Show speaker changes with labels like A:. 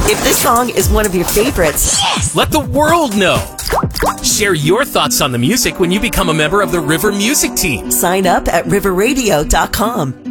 A: If this song is one of your favorites,
B: let the world know. Share your thoughts on the music when you become a member of the River Music Team.
A: Sign up at riverradio.com.